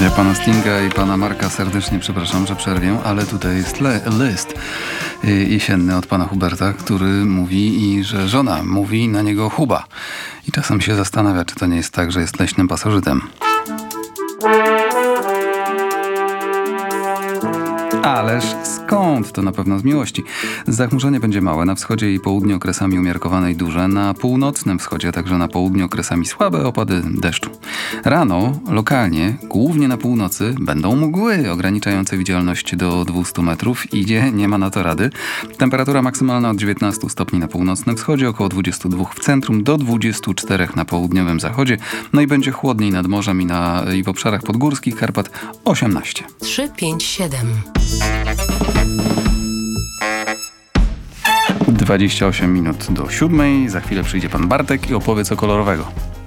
Ja pana Stinga i pana Marka serdecznie przepraszam, że przerwię, ale tutaj jest list jesienny od pana Huberta, który mówi, i że żona mówi na niego Huba. I czasem się zastanawia, czy to nie jest tak, że jest leśnym pasożytem. Ależ skąd? To na pewno z miłości. Zachmurzenie będzie małe, na wschodzie i południu okresami umiarkowane i duże, na północnym wschodzie, także na południu okresami słabe opady deszczu. Rano, lokalnie, głównie na północy, będą mgły ograniczające widzialność do 200 metrów. Idzie, nie ma na to rady. Temperatura maksymalna od 19 stopni na północnym wschodzie, około 22 w centrum, do 24 na południowym zachodzie. No i będzie chłodniej nad morzem i w obszarach podgórskich Karpat 18. 3, 5, 7. 28 minut do 7. Za chwilę przyjdzie pan Bartek i opowie co kolorowego.